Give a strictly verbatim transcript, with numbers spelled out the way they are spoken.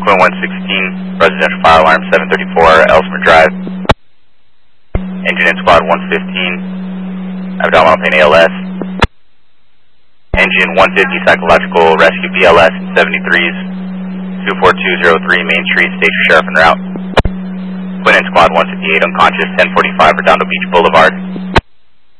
point one sixteen, residential fire alarm seven thirty-four, Ellsmer Drive. Engine in squad one fifteen, abdominal pain A L S. Engine one fifty, psychological rescue B L S, seventy-threes, two four two zero three Main Street, station sheriff en route. Quinn in squad one fifty-eight, unconscious, ten forty-five, Redondo Beach Boulevard.